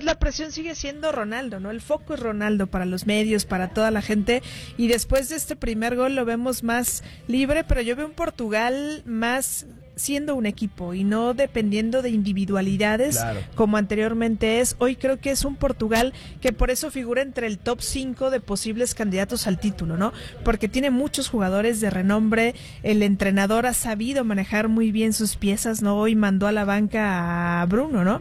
la presión sigue siendo Ronaldo, ¿no? El foco es Ronaldo para los medios, para toda la gente, y después de este primer gol lo vemos más libre, pero yo veo un Portugal más siendo un equipo y no dependiendo de individualidades, claro, como anteriormente es. Hoy creo que es un Portugal que por eso figura entre el top 5 de posibles candidatos al título, ¿no? Porque tiene muchos jugadores de renombre, el entrenador ha sabido manejar muy bien sus piezas, ¿no? Hoy mandó a la banca a Bruno, ¿no?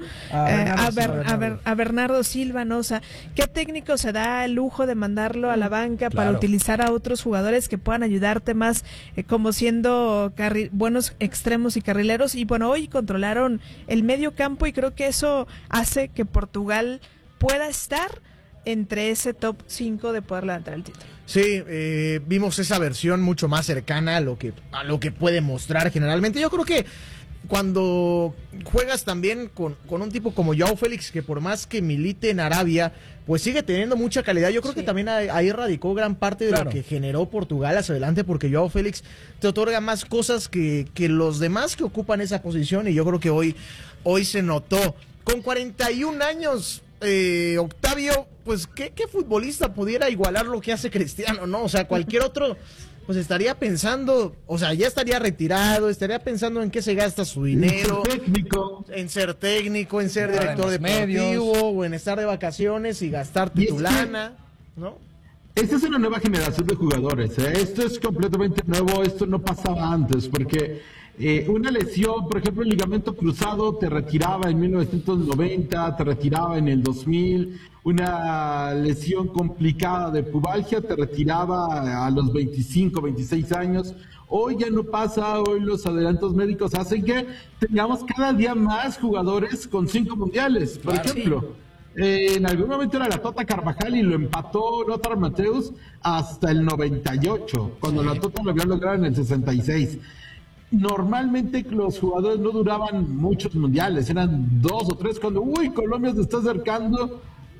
A Bernardo Silva, ¿no? O sea, ¿qué técnico se da el lujo de mandarlo a la banca para utilizar a otros jugadores que puedan ayudarte más, como siendo buenos extremos y carrileros? Y bueno, hoy controlaron el medio campo y creo que eso hace que Portugal pueda estar entre ese top 5 de poder levantar el título. Sí, vimos esa versión mucho más cercana a lo que puede mostrar generalmente. Yo creo que cuando juegas también con un tipo como Joao Félix, que por más que milite en Arabia, pues sigue teniendo mucha calidad. Yo creo que también ahí radicó gran parte de lo que generó Portugal hacia adelante, porque Joao Félix te otorga más cosas que los demás que ocupan esa posición, y yo creo que hoy se notó. Con 41 años, Octavio, pues ¿qué futbolista pudiera igualar lo que hace Cristiano, no? O sea, cualquier otro pues estaría pensando, o sea, ya estaría retirado, estaría pensando en qué se gasta su dinero, en ser técnico, en ser director deportivo, o en estar de vacaciones y gastarte tu lana, ¿no? Esta es una nueva generación de jugadores, ¿eh? Esto es completamente nuevo, esto no pasaba antes, porque una lesión, por ejemplo, el ligamento cruzado te retiraba en 1990, te retiraba en el 2000, una lesión complicada de pubalgia te retiraba a los 25, 26 años. Hoy ya no pasa, hoy los adelantos médicos hacen que tengamos cada día más jugadores con 5 mundiales, por ejemplo. En algún momento era la Tota Carvajal y lo empató Lothar Matthäus hasta el 98, cuando la Tota lo había logrado en el 66. Normalmente los jugadores no duraban muchos mundiales, eran 2 o 3, cuando Colombia se está acercando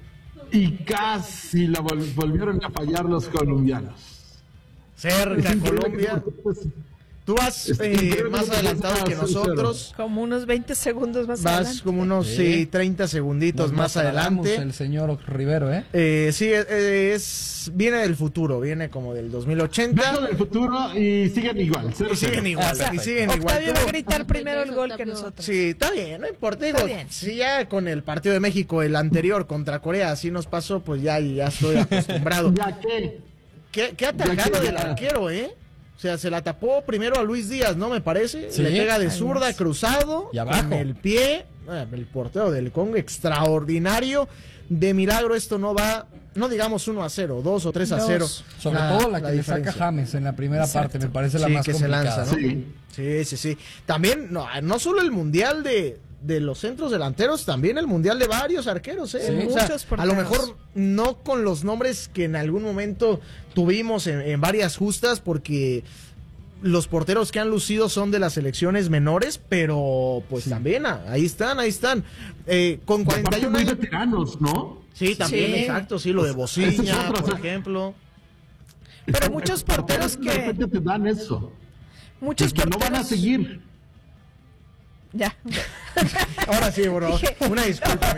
y casi la volvieron a fallar los colombianos. Cerca Colombia. Tú vas más adelantado que nosotros. Como unos 20 segundos más adelante. Vas como unos 30 segunditos más adelante. El señor Rivero, ¿eh? Sí, viene del futuro, viene como del 2080. Viene del futuro y siguen igual. Siguen igual. Octavio va a gritar primero el gol que nosotros. Sí, está bien, no importa. Digo, si ya con el partido de México, el anterior contra Corea, así nos pasó, pues ya estoy acostumbrado. ¿Ya qué? ¿Qué atajado del arquero, O sea, se la tapó primero a Luis Díaz, ¿no? Me parece. Sí. Le pega de zurda, cruzado, y abajo. con el pie. El portero del Congo, extraordinario. De milagro esto no va, no digamos 1-0, 2 o 3-0. Sobre todo la que le saca James en la primera parte, me parece la más complicada. Se lanza, ¿no? Sí. También, no solo el mundial de los centros delanteros, también el mundial de varios arqueros, Sí, o sea, a lo mejor no con los nombres que en algún momento tuvimos en varias justas, porque los porteros que han lucido son de las selecciones menores, pero pues también ahí están. Con 41 años veteranos, ¿no? Sí, también, exacto, sí, lo de Bociña, por ejemplo. Pero muchos porteros que... De repente te dan eso. Muchos que no van a seguir. Ya. Ahora sí, bro. Una disculpa,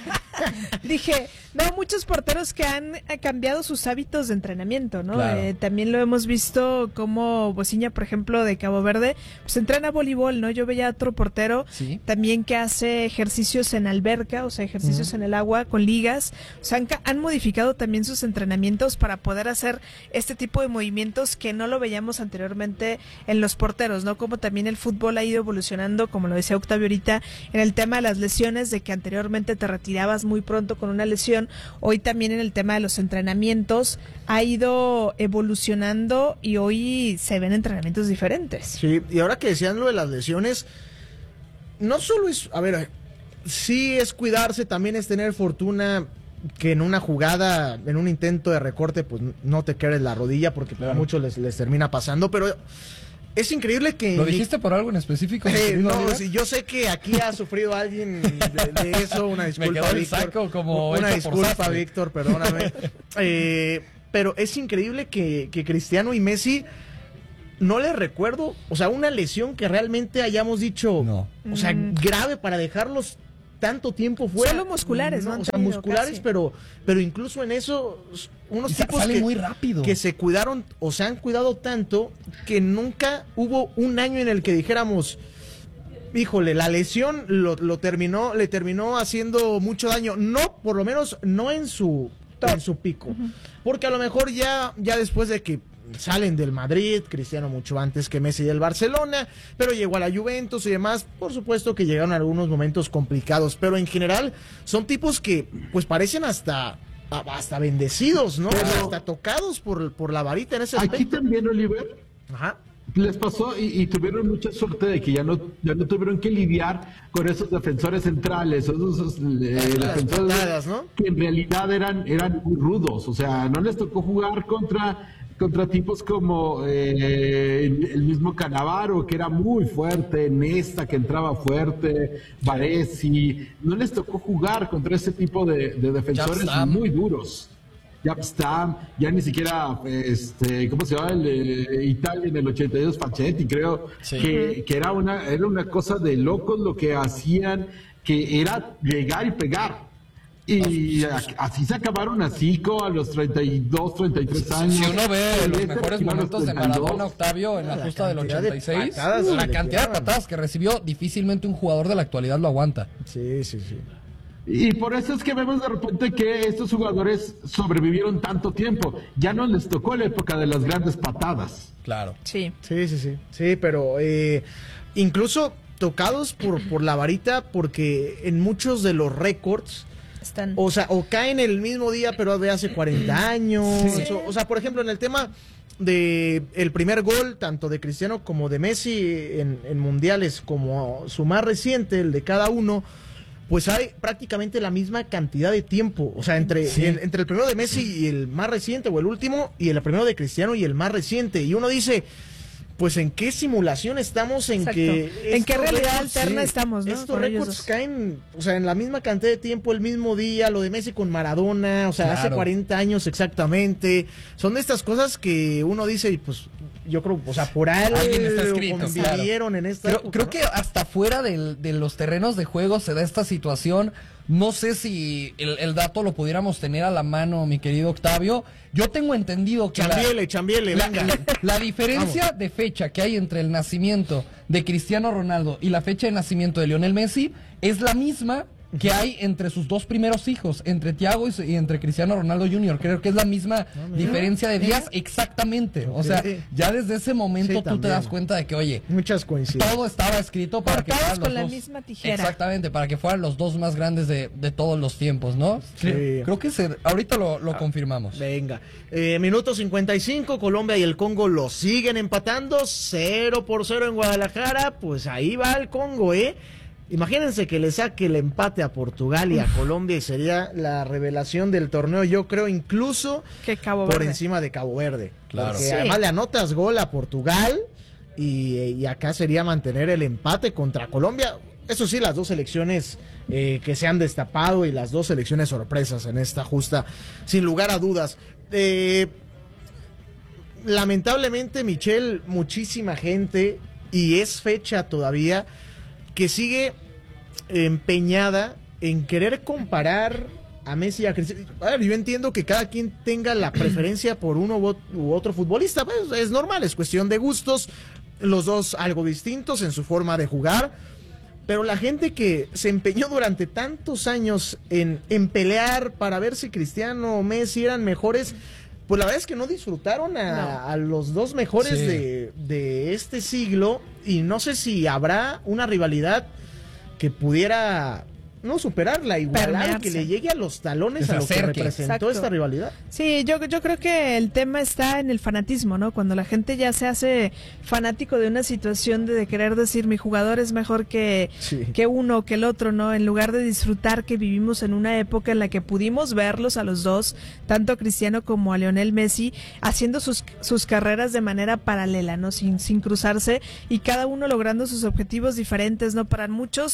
Dije, muchos porteros que han cambiado sus hábitos de entrenamiento, ¿no? Claro. También lo hemos visto como Bociña, por ejemplo, de Cabo Verde, pues entrena voleibol, ¿no? Yo veía otro portero también que hace ejercicios en alberca, o sea, ejercicios en el agua con ligas. O sea, han modificado también sus entrenamientos para poder hacer este tipo de movimientos que no lo veíamos anteriormente en los porteros, ¿no? Como también el fútbol ha ido evolucionando, como lo decía Octavio ahorita, en el tema de las lesiones, de que anteriormente te retirabas muy pronto con una lesión. Hoy también en el tema de los entrenamientos ha ido evolucionando y hoy se ven entrenamientos diferentes. Sí, y ahora que decían lo de las lesiones, no solo es, sí es cuidarse, también es tener fortuna que en una jugada, en un intento de recorte, pues no te quedes la rodilla, porque a muchos les termina pasando, pero es increíble que... ¿Lo dijiste por algo en específico? No, sí, yo sé que aquí ha sufrido alguien de eso, una disculpa, Me quedó el Víctor. saco como Una disculpa, Víctor, perdóname. Pero es increíble que Cristiano y Messi, no les recuerdo, o sea, una lesión que realmente hayamos dicho, no. O sea, grave para dejarlos tanto tiempo fuera. Solo musculares, ¿no? O sea, musculares, pero incluso en eso, unos tipos muy rápido, que se cuidaron o se han cuidado tanto que nunca hubo un año en el que dijéramos, híjole, la lesión le terminó haciendo mucho daño. No, por lo menos no en su pico. Porque a lo mejor ya después de que salen del Madrid, Cristiano mucho antes que Messi del Barcelona, pero llegó a la Juventus y demás, por supuesto que llegaron algunos momentos complicados, pero en general son tipos que pues parecen hasta bendecidos, ¿no? Pero hasta tocados por la varita en ese aspecto. Aquí también, Oliver, les pasó y tuvieron mucha suerte de que ya no tuvieron que lidiar con esos defensores centrales, esos defensores patadas, ¿no? Que en realidad eran muy rudos, o sea, no les tocó jugar contra tipos como el mismo Cannavaro, que era muy fuerte, Nesta, que entraba fuerte, Baresi. No les tocó jugar contra ese tipo de defensores muy duros. Yapstam, ya ni siquiera, ¿cómo se llama? Italia en el 82, Facchetti, creo, que era una cosa de locos lo que hacían, que era llegar y pegar. Y así se acabaron a Zico a los 32, 33 años. Si uno ve los mejores momentos de Maradona, Octavio, en la justa del 86, la cantidad de patadas que recibió, difícilmente un jugador de la actualidad lo aguanta. Sí. Y por eso es que vemos de repente que estos jugadores sobrevivieron tanto tiempo. Ya no les tocó la época de las grandes patadas. Claro. Sí, pero incluso tocados por la varita, porque en muchos de los récords o caen el mismo día, pero de hace 40 años. Sí. O sea, por ejemplo, en el tema de el primer gol, tanto de Cristiano como de Messi en mundiales, como su más reciente, el de cada uno, pues hay prácticamente la misma cantidad de tiempo. O sea, entre el primero de Messi y el más reciente, o el último, y el primero de Cristiano y el más reciente. Y uno dice, pues en qué simulación estamos, en qué realidad alterna estamos, ¿no? Estos récords caen, o sea, en la misma cantidad de tiempo, el mismo día, lo de Messi con Maradona, o sea, hace 40 años exactamente. Son de estas cosas que uno dice, pues yo creo, o sea, por algo está escrito, convivieron en esta época, creo que hasta fuera de los terrenos de juego se da esta situación. No sé si el dato lo pudiéramos tener a la mano, mi querido Octavio. Yo tengo entendido que chambiele, venga. La diferencia de fecha que hay entre el nacimiento de Cristiano Ronaldo y la fecha de nacimiento de Lionel Messi es la misma que hay entre sus dos primeros hijos, entre Thiago y entre Cristiano Ronaldo Jr. Creo que es la misma diferencia de días exactamente. O sea, ya desde ese momento tú te das cuenta de que, oye, muchas coincidencias. Todo estaba escrito para que fueran los con la dos. misma tijera. Exactamente, para que fueran los dos más grandes de todos los tiempos, ¿no? Sí. Creo que ahorita lo confirmamos. Venga. Minuto 55, Colombia y el Congo lo siguen empatando, 0-0 en Guadalajara. Pues ahí va el Congo, Imagínense que le saque el empate a Portugal y a Colombia y sería la revelación del torneo, yo creo, incluso por encima de Cabo Verde. Claro. Porque además le anotas gol a Portugal y acá sería mantener el empate contra Colombia. Eso sí, las dos selecciones que se han destapado y las dos selecciones sorpresas en esta justa, sin lugar a dudas. Lamentablemente, Michelle, muchísima gente, y es fecha todavía, que sigue empeñada en querer comparar a Messi y a Cristiano. A ver, yo entiendo que cada quien tenga la preferencia por uno u otro futbolista, pues es normal, es cuestión de gustos, los dos algo distintos en su forma de jugar, pero la gente que se empeñó durante tantos años en pelear para ver si Cristiano o Messi eran mejores, pues la verdad es que no disfrutaron a los dos mejores de este siglo, y no sé si habrá una rivalidad que pudiera no superarla, igualar, que le llegue a los talones a lo que representó esta rivalidad. Sí, yo creo que el tema está en el fanatismo, ¿no? Cuando la gente ya se hace fanático de una situación de querer decir mi jugador es mejor que uno o que el otro, ¿no? En lugar de disfrutar que vivimos en una época en la que pudimos verlos a los dos, tanto a Cristiano como a Lionel Messi, haciendo sus carreras de manera paralela, ¿no? Sin cruzarse, y cada uno logrando sus objetivos diferentes, ¿no? Para muchos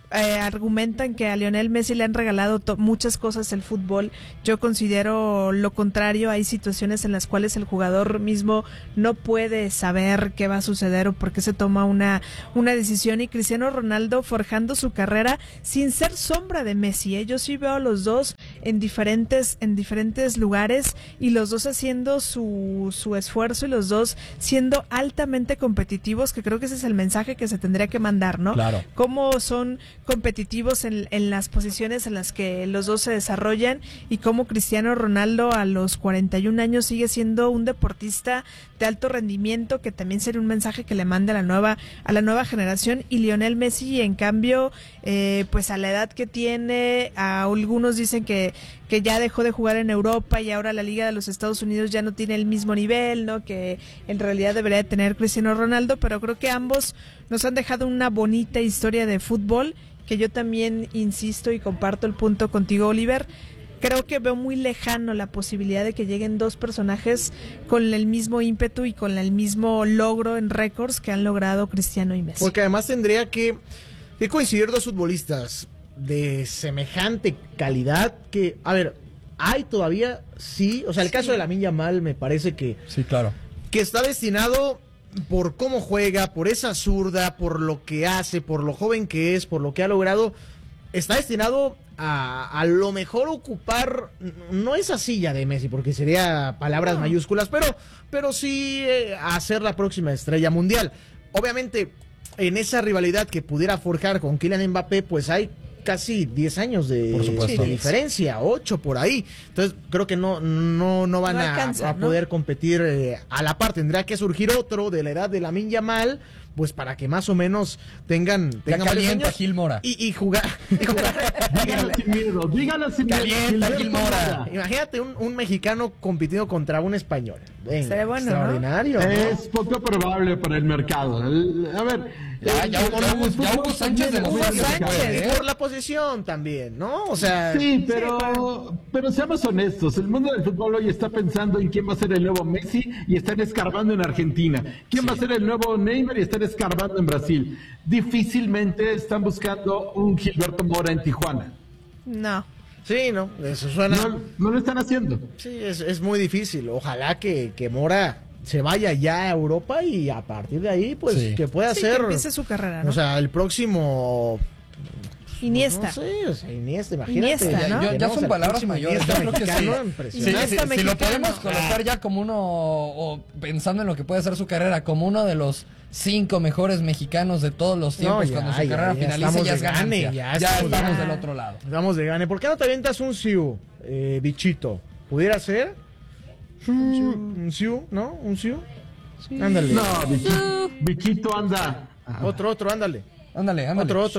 argumentan que a Lionel Messi le han regalado muchas cosas el fútbol. Yo considero lo contrario. Hay situaciones en las cuales el jugador mismo no puede saber qué va a suceder o por qué se toma una decisión, y Cristiano Ronaldo forjando su carrera sin ser sombra de Messi. Yo sí veo a los dos en diferentes lugares, y los dos haciendo su esfuerzo, y los dos siendo altamente competitivos, que creo que ese es el mensaje que se tendría que mandar, ¿no? Claro. Cómo son competitivos en las posiciones en las que los dos se desarrollan, y cómo Cristiano Ronaldo a los 41 años sigue siendo un deportista de alto rendimiento, que también sería un mensaje que le mande a la nueva generación. Y Lionel Messi, en cambio, pues a la edad que tiene, algunos dicen que ya dejó de jugar en Europa y ahora la Liga de los Estados Unidos ya no tiene el mismo nivel, ¿no? Que en realidad debería de tener Cristiano Ronaldo, pero creo que ambos nos han dejado una bonita historia de fútbol, que yo también insisto y comparto el punto contigo, Oliver. Creo que veo muy lejano la posibilidad de que lleguen dos personajes con el mismo ímpetu y con el mismo logro en récords que han logrado Cristiano y Messi. Porque además tendría que coincidir dos futbolistas de semejante calidad que, a ver, hay todavía, sí, o sea, el caso de Lamine Yamal me parece que... Sí, claro. Que está destinado por cómo juega, por esa zurda, por lo que hace, por lo joven que es, por lo que ha logrado, está destinado a lo mejor ocupar, no esa silla de Messi, porque sería palabras mayúsculas, pero sí a ser la próxima estrella mundial. Obviamente, en esa rivalidad que pudiera forjar con Kylian Mbappé, pues hay casi 10 años de diferencia, 8 por ahí. Entonces creo que no van a poder competir a la par. Tendrá que surgir otro de la edad de Lamine Yamal, pues para que más o menos tengan calienta Gil Mora. Y jugar. Dígalo sin miedo, dígalo sin miedo. Calienta Gil Mora. Imagínate un mexicano compitiendo contra un español. Sería bueno, extraordinario, ¿no? Es poco probable para el mercado. A ver, Ya Hugo Sánchez de Hugo Sánchez. por la posición también, ¿no? O sea, sí, pero seamos honestos, el mundo del fútbol hoy está pensando en quién va a ser el nuevo Messi y están escarbando en Argentina. ¿Quién va a ser el nuevo Neymar y están escarbando en Brasil? Difícilmente están buscando un Gilberto Mora en Tijuana. No. sí, ¿no? Eso suena... No lo están haciendo. Sí, es muy difícil. Ojalá que Mora se vaya ya a Europa y a partir de ahí, pues, que pueda hacer... que empiece su carrera, ¿no? O sea, el próximo... Iniesta. No sé, o sea, Iniesta, imagínate. Iniesta, ¿no? Ya son palabras mayores. Yo creo que impresionante. si lo podemos colocar ya como uno, o pensando en lo que puede ser su carrera, como uno de los 5 mejores mexicanos de todos los tiempos, cuando su carrera finalice, ya es ganancia. Ya estamos del otro lado. Estamos de gane. ¿Por qué no te avientas un Siu, bichito? ¿Pudiera ser? Un Siu, ¿no? ¿Un Siu? Sí. Ándale. No, bichito anda. Otro, ándale. Ándale.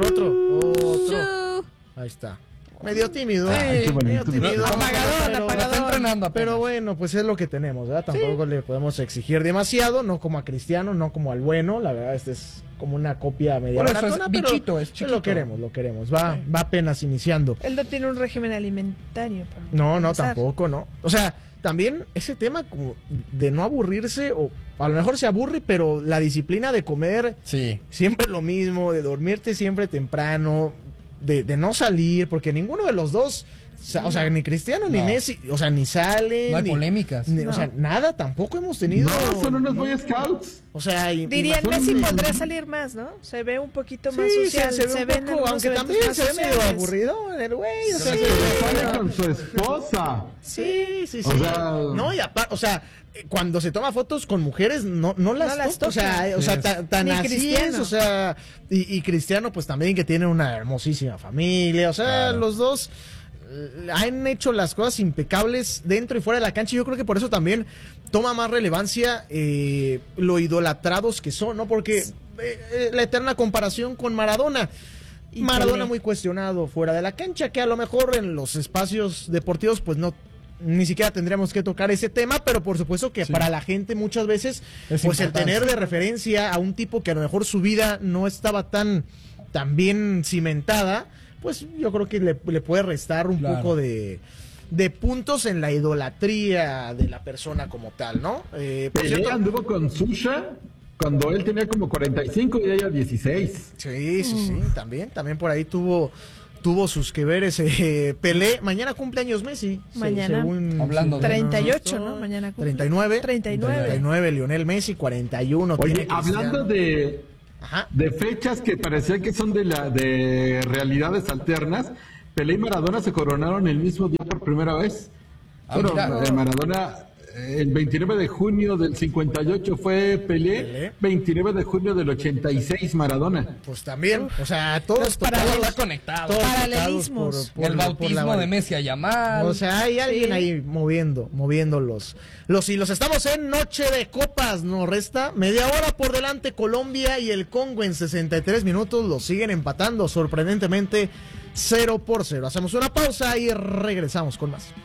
Otro. Ahí está. Medio tímido. Medio tímido. Apagador. Está entrenando apenas. Pero bueno, pues es lo que tenemos, ¿verdad? Tampoco le podemos exigir demasiado, no como a Cristiano, no como al bueno. La verdad, este es como una copia media baratona, es bichito, es chiquito. Lo queremos. Va apenas iniciando. Él no tiene un régimen alimentario. No, tampoco, no. O sea, también ese tema como de no aburrirse, o a lo mejor se aburre, pero la disciplina de comer siempre lo mismo, de dormirte siempre temprano, de no salir, porque ninguno de los dos, o sea, ni Cristiano ni Messi, o sea, ni salen. No hay polémicas. O sea, nada, tampoco hemos tenido. No, son unos Boy Scouts. O sea, dirían, Messi podría salir más, ¿no? Se ve un poquito más social, se ve un poco, aunque también se ve medio aburrido el güey. O sea, sale con su esposa. Sí. O sea, no, y aparte, o sea, cuando se toma fotos con mujeres, no las toca. O sea, tan así es, o sea, y Cristiano, pues también que tiene una hermosísima familia, o sea, los dos han hecho las cosas impecables dentro y fuera de la cancha, y yo creo que por eso también toma más relevancia lo idolatrados que son, ¿no? Porque la eterna comparación con Maradona. Maradona muy cuestionado fuera de la cancha, que a lo mejor en los espacios deportivos pues no, ni siquiera tendríamos que tocar ese tema, pero por supuesto que para la gente muchas veces pues el tener de referencia a un tipo que a lo mejor su vida no estaba tan bien cimentada, pues yo creo que le puede restar un poco de puntos en la idolatría de la persona como tal, ¿no? Pelé anduvo con Susha Cuando él tenía como 45 y ella 16. Sí, también por ahí tuvo sus que veres. Pelé, mañana cumpleaños Messi. Mañana. Hablando de 38, ¿no? Mañana cumple. 39, Lionel Messi, 41. Oye, hablando de fechas que parecía que son de realidades alternas, Pelé y Maradona se coronaron el mismo día por primera vez. Bueno, Maradona, el 29 de junio del 58 fue Pelé, 29 de junio del 86 Maradona. Pues también, o sea, todos conectados. Paralelismos. El bautismo de Messi a Yamal. O sea, hay alguien ahí moviendo los hilos. Estamos en Noche de Copas, nos resta media hora por delante. Colombia y el Congo en 63 minutos los siguen empatando sorprendentemente 0-0. Hacemos una pausa y regresamos con más.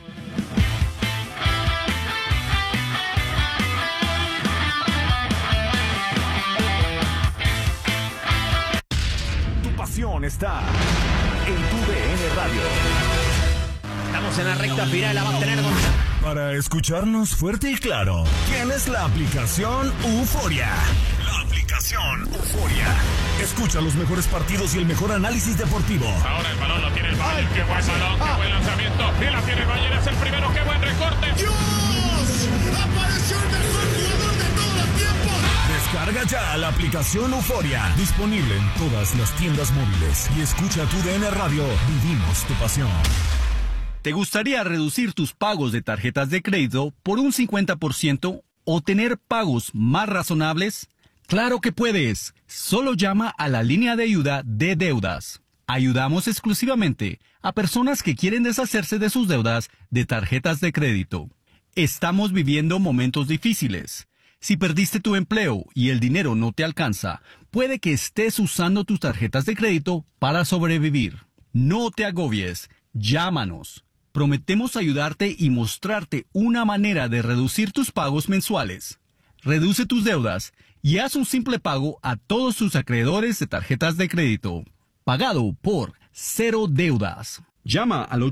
Está en tu DN Radio. Estamos en la recta final, la va a tener Para escucharnos fuerte y claro, tienes la aplicación Euforia. La aplicación Euforia. Escucha los mejores partidos y el mejor análisis deportivo. Ahora el balón lo tiene el Bayern. ¡Qué buen balón! ¡Qué buen lanzamiento! Y la tiene el Bayern, es el primero. ¡Qué buen recorte! ¡Dios! ¡Apareció el mejor jugador de todos los tiempos! Descarga ya la aplicación Euforia. Disponible en todas las tiendas móviles. Y escucha tu DN Radio. Vivimos tu pasión. ¿Te gustaría reducir tus pagos de tarjetas de crédito por un 50% o tener pagos más razonables? ¡Claro que puedes! Solo llama a la línea de ayuda de deudas. Ayudamos exclusivamente a personas que quieren deshacerse de sus deudas de tarjetas de crédito. Estamos viviendo momentos difíciles. Si perdiste tu empleo y el dinero no te alcanza, puede que estés usando tus tarjetas de crédito para sobrevivir. No te agobies. Llámanos. Prometemos ayudarte y mostrarte una manera de reducir tus pagos mensuales. Reduce tus deudas y haz un simple pago a todos tus acreedores de tarjetas de crédito. Pagado por Cero Deudas. Llama al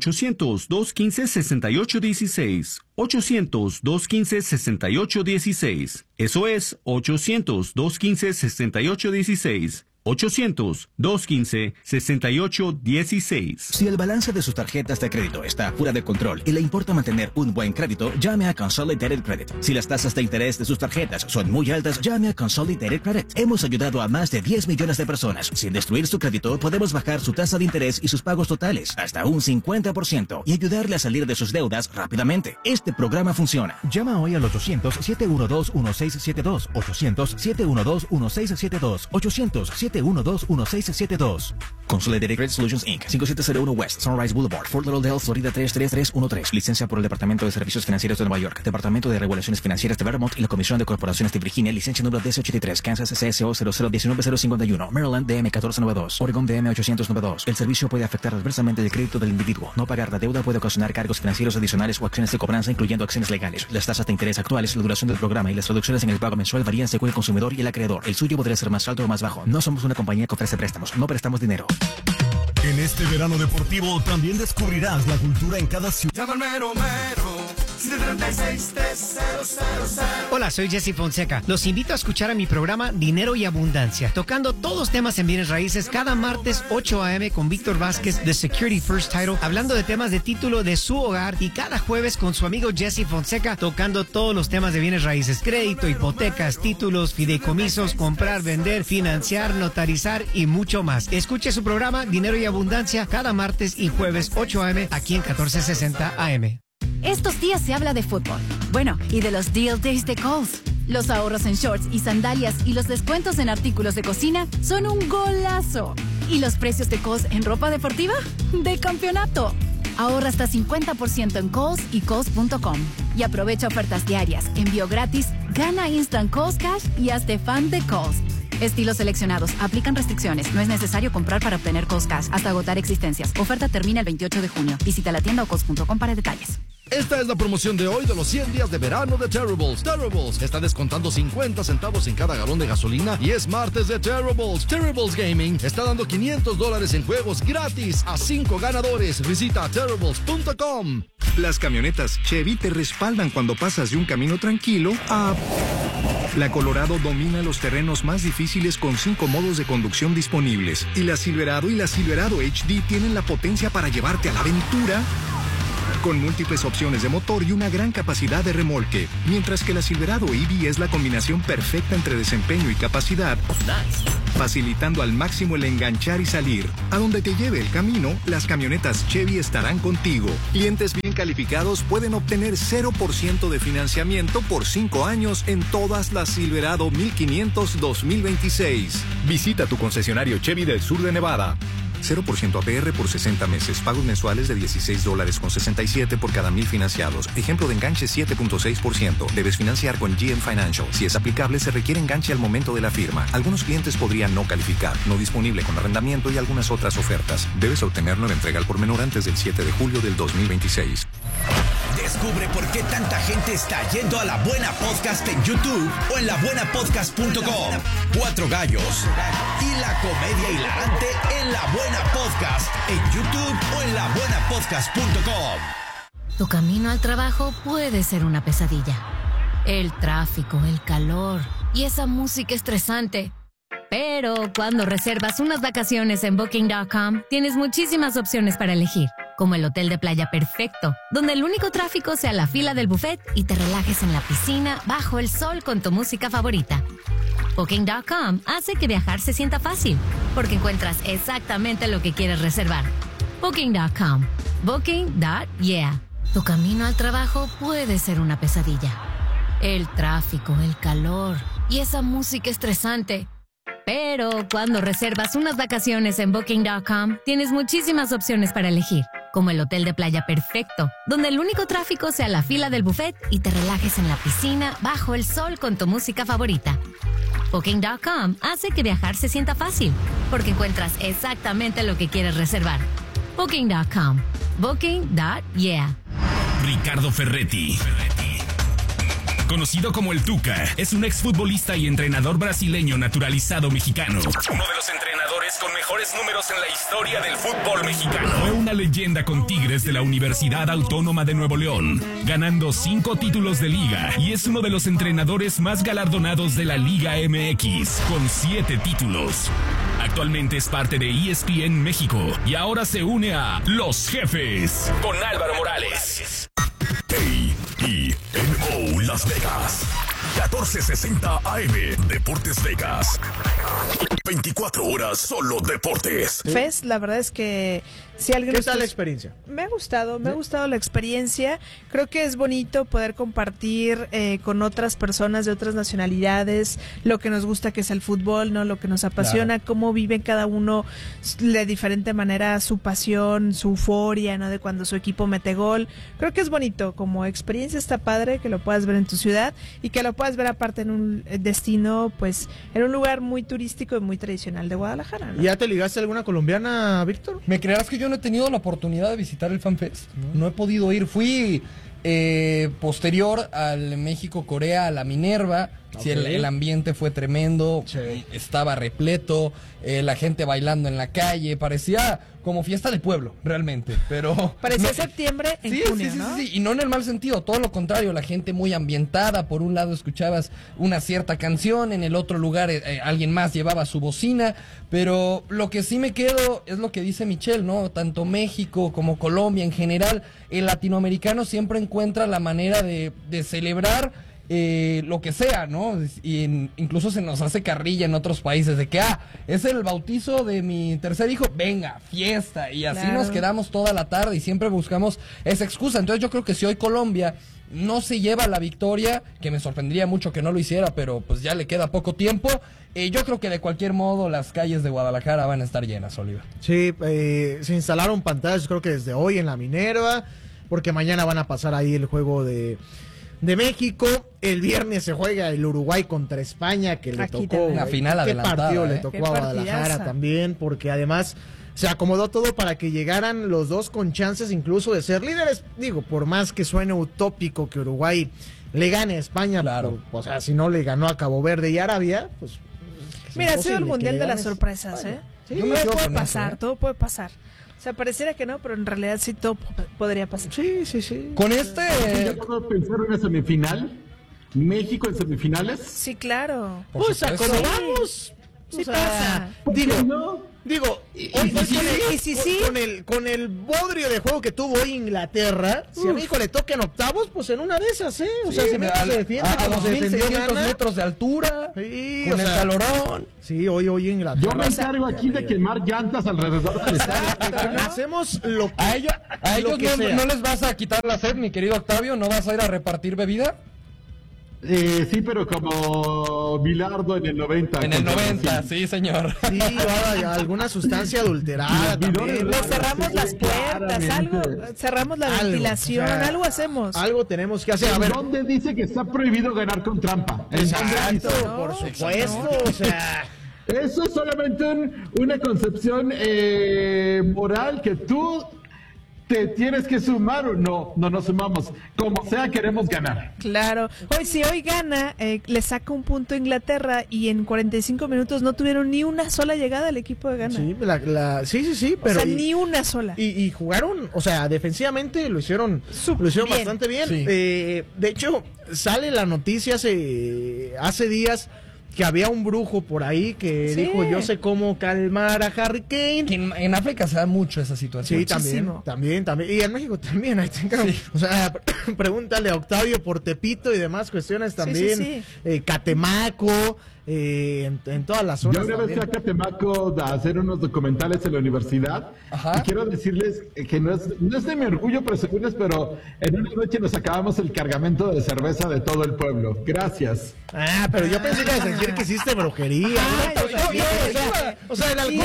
800-215-6816. 800-215-6816. Eso es 800-215-6816. 800-215-6816. Si el balance de sus tarjetas de crédito está fuera de control y le importa mantener un buen crédito, llame a Consolidated Credit. Si las tasas de interés de sus tarjetas son muy altas, llame a Consolidated Credit. Hemos ayudado a más de 10 millones de personas. Sin destruir su crédito, podemos bajar su tasa de interés y sus pagos totales hasta un 50% y ayudarle a salir de sus deudas rápidamente. Este programa funciona. Llama hoy al 800-712-1672. 800-712-1672. 800-712-1672. Consolidated Credit Solutions Inc. 5701 West Sunrise Boulevard, Fort Lauderdale, Florida 33313. Licencia por el Departamento de Servicios Financieros de Nueva York, Departamento de Regulaciones Financieras de Vermont y la Comisión de Corporaciones de Virginia. Licencia número 1083. Kansas CSO 0019051. Maryland DM 1492. Oregon DM 892. El servicio puede afectar adversamente el crédito del individuo. No pagar la deuda puede ocasionar cargos financieros adicionales o acciones de cobranza, incluyendo acciones legales. Las tasas de interés actuales, la duración del programa y las reducciones en el pago mensual varían según el consumidor y el acreedor. El suyo podría ser más alto o más bajo. No somos una compañía que ofrece préstamos, no prestamos dinero. En este verano deportivo también descubrirás la cultura en cada ciudad. Llama al mero mero, 736-3000. Hola, soy Jesse Fonseca. Los invito a escuchar a mi programa Dinero y Abundancia, tocando todos temas en bienes raíces cada martes 8 a.m. con Víctor Vázquez de Security First Title, hablando de temas de título de su hogar, y cada jueves con su amigo Jesse Fonseca, tocando todos los temas de bienes raíces: crédito, hipotecas, títulos, fideicomisos, comprar, vender, financiar, notarizar y mucho más. Escuche su programa Dinero y Abundancia cada martes y jueves 8 a.m. aquí en 1460 AM. Estos días se habla de fútbol. Bueno, y de los Deal Days de Kohl's. Los ahorros en shorts y sandalias y los descuentos en artículos de cocina son un golazo. ¿Y los precios de Kohl's en ropa deportiva? ¡De campeonato! Ahorra hasta 50% en Kohl's y Kohl's.com. Y aprovecha ofertas diarias, envío gratis, gana Instant Kohl's Cash y hazte fan de Kohl's. Estilos seleccionados. Aplican restricciones. No es necesario comprar para obtener Kohl's Cash hasta agotar existencias. Oferta termina el 28 de junio. Visita la tienda o Kohl's.com para detalles. Esta es la promoción de hoy de los 100 días de verano de Terribles. Terribles está descontando 50 centavos en cada galón de gasolina y es martes de Terribles. Terribles Gaming está dando $500 en juegos gratis a 5 ganadores. Visita Terribles.com. Las camionetas Chevy te respaldan cuando pasas de un camino tranquilo a La Colorado domina los terrenos más difíciles con 5 modos de conducción disponibles. Y la Silverado y la Silverado HD tienen la potencia para llevarte a la aventura con múltiples opciones de motor y una gran capacidad de remolque. Mientras que la Silverado EV es la combinación perfecta entre desempeño y capacidad, facilitando al máximo el enganchar y salir. A donde te lleve el camino, las camionetas Chevy estarán contigo. Clientes bien calificados pueden obtener 0% de financiamiento por 5 años en todas las Silverado 1500 2026. Visita tu concesionario Chevy del sur de Nevada. 0% APR por 60 meses. Pagos mensuales de $16.67 por cada 1,000 financiados. Ejemplo de enganche 7.6%. Debes financiar con GM Financial. Si es aplicable, se requiere enganche al momento de la firma. Algunos clientes podrían no calificar. No disponible con arrendamiento y algunas otras ofertas. Debes obtenerlo en entrega al por menor antes del 7 de julio del 2026. Descubre por qué tanta gente está yendo a La Buena Podcast en YouTube o en labuenapodcast.com. 4 gallos y la comedia hilarante en La Buena Podcast en YouTube o en labuenapodcast.com. Tu camino al trabajo puede ser una pesadilla. El tráfico, el calor y esa música estresante. Pero cuando reservas unas vacaciones en Booking.com, tienes muchísimas opciones para elegir. Como el hotel de playa perfecto, donde el único tráfico sea la fila del buffet y te relajes en la piscina bajo el sol con tu música favorita. Booking.com hace que viajar se sienta fácil, porque encuentras exactamente lo que quieres reservar. Booking.com. Booking.yeah. Tu camino al trabajo puede ser una pesadilla. El tráfico, el calor y esa música estresante. Pero cuando reservas unas vacaciones en Booking.com, tienes muchísimas opciones para elegir. Como el hotel de playa perfecto, donde el único tráfico sea la fila del buffet y te relajes en la piscina bajo el sol con tu música favorita. Booking.com hace que viajar se sienta fácil, porque encuentras exactamente lo que quieres reservar. Booking.com. Booking.yeah. Ricardo Ferretti, conocido como el Tuca, es un exfutbolista y entrenador brasileño naturalizado mexicano. Uno de los entrenadores con mejores números en la historia del fútbol mexicano. Fue una leyenda con Tigres de la Universidad Autónoma de Nuevo León, ganando 5 títulos de liga, y es uno de los entrenadores más galardonados de la Liga MX, con 7 títulos. Actualmente es parte de ESPN México y ahora se une a Los Jefes con Álvaro Morales. KENO Las Vegas, 1460 AM, Deportes Vegas. 24 horas solo deportes. Fes, la verdad es que si alguien... ¿Qué tal la experiencia? Me ha gustado la experiencia. Creo que es bonito poder compartir con otras personas de otras nacionalidades lo que nos gusta, que es el fútbol, ¿no? Lo que nos apasiona, claro. Cómo viven cada uno de diferente manera su pasión, su euforia, ¿no? De cuando su equipo mete gol. Creo que es bonito, como experiencia está padre que lo puedas ver en tu ciudad y que lo puedas ver aparte en un destino, pues, en un lugar muy turístico y muy tradicional de Guadalajara, ¿no? ¿Ya te ligaste a alguna colombiana, Víctor? ¿Me creerás que yo no he tenido la oportunidad de visitar el FanFest? No he podido ir. Fui posterior al México-Corea, a la Minerva. Okay. Sí, el ambiente fue tremendo, sí. Estaba repleto, la gente bailando en la calle, parecía como fiesta de pueblo, realmente, pero... Parecía septiembre en junio, ¿no? Sí, y no en el mal sentido, todo lo contrario, la gente muy ambientada. Por un lado escuchabas una cierta canción, en el otro lugar alguien más llevaba su bocina, pero lo que sí me quedo es lo que dice Michelle, ¿no? Tanto México como Colombia en general, el latinoamericano siempre encuentra la manera de celebrar lo que sea, ¿no? Y incluso se nos hace carrilla en otros países de que, es el bautizo de mi tercer hijo, venga, fiesta, y así claro. Nos quedamos toda la tarde y siempre buscamos esa excusa. Entonces yo creo que si hoy Colombia no se lleva la victoria, que me sorprendería mucho que no lo hiciera, pero pues ya le queda poco tiempo, yo creo que de cualquier modo las calles de Guadalajara van a estar llenas, Oliva. Sí, se instalaron pantallas, creo que desde hoy en la Minerva, porque mañana van a pasar ahí el juego de México. El viernes se juega el Uruguay contra España, que le tocó una final adelantada. ¿Qué partido le tocó a Guadalajara también? Porque además se acomodó todo para que llegaran los dos con chances incluso de ser líderes. Digo, por más que suene utópico que Uruguay le gane a España, claro. O sea, si no le ganó a Cabo Verde y Arabia, pues... Mira, ha sido el mundial de las sorpresas, ¿eh? Sí, todo puede pasar, todo puede pasar. O sea, pareciera que no, pero en realidad sí todo podría pasar. Sí. Con este... ¿Ya puedo pensar en una semifinal? México en semifinales? Sí, claro. Pues a cómo vamos. Sí pasa. Digo, con el bodrio de juego que tuvo hoy Inglaterra, si a México le tocan octavos, pues en una de esas, O sea, si México se defiende como se defendió Ghana, metros de altura, sí, con el calorón. Sí, hoy Inglaterra. Yo me encargo aquí de quemar llantas alrededor del estadio. Hacemos lo que a ellos no les vas a quitar la sed, mi querido Octavio, ¿no vas a ir a repartir bebida? Sí, pero como Bilardo en el 90. En el 90, sí, señor. Sí, alguna sustancia adulterada también. Le cerramos las puertas, algo, cerramos la ventilación, algo hacemos. Algo tenemos que hacer. A ver, ¿dónde dice que está prohibido ganar con trampa? Exacto, por supuesto, o sea... Eso es solamente una concepción moral que tú... ¿Te tienes que sumar o no? No nos sumamos. Como sea, queremos ganar. Claro. Si hoy gana, le saca un punto a Inglaterra y en 45 minutos no tuvieron ni una sola llegada al equipo de Ghana. Sí, pero... O sea, ni una sola. Y jugaron, o sea, defensivamente lo hicieron bastante bien. Sí. De hecho, sale la noticia hace días que había un brujo por ahí que dijo, yo sé cómo calmar a Harry Kane. Que en África se da mucho esa situación. Sí, también. Y en México también. Ahí o sea, pregúntale a Octavio por Tepito y demás cuestiones también. Catemaco, en todas las zonas. Yo una vez fui a Catemaco a hacer unos documentales en la universidad. Ajá. Y quiero decirles que no es de mi orgullo presumirles, pero en una noche nos acabamos el cargamento de cerveza de todo el pueblo. Gracias. Pero yo pensé que ibas a decir que hiciste brujería. O sea, el alcohol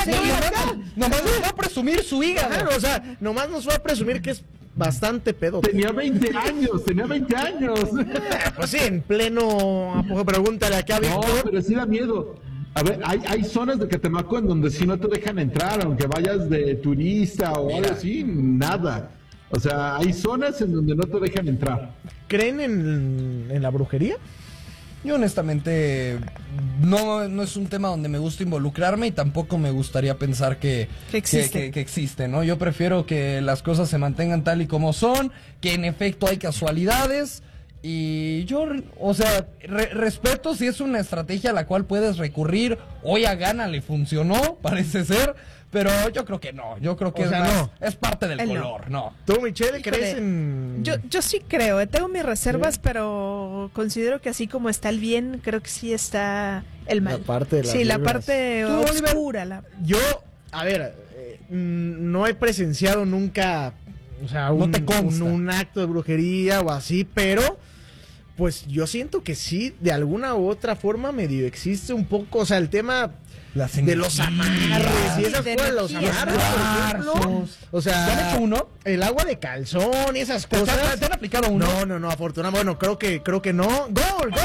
nomás nos va a presumir su hígado. Claro, o sea, nomás nos va a presumir que es bastante pedo. Tenía 20 años. Pues sí, en pleno, pregúntale acá, Víctor. No, pero sí da miedo. A ver, hay zonas de Catemaco en donde sí no te dejan entrar, aunque vayas de turista o algo así, nada. O sea, hay zonas en donde no te dejan entrar. ¿Creen en la brujería? Yo honestamente no es un tema donde me gusta involucrarme y tampoco me gustaría pensar que existe, ¿no? Yo prefiero que las cosas se mantengan tal y como son, que en efecto hay casualidades y yo, o sea, respeto si es una estrategia a la cual puedes recurrir. Hoy a Ghana le funcionó, parece ser, pero yo creo que no. Yo creo que es parte del color, no. ¿Tú, Michelle, crees en...? Yo sí creo, tengo mis reservas, pero considero que así como está el bien, creo que sí está el mal. La parte de las la parte oscura. Yo, a ver, no he presenciado nunca, o sea, un acto de brujería o así, pero... Pues yo siento que sí, de alguna u otra forma medio existe un poco, o sea, el tema de los amarres y esas cosas, los amarres, por ejemplo. O sea, ¿te han hecho uno? El agua de calzón y esas cosas. ¿Te han aplicado uno? No, afortunadamente, bueno, creo que no. ¡Gol!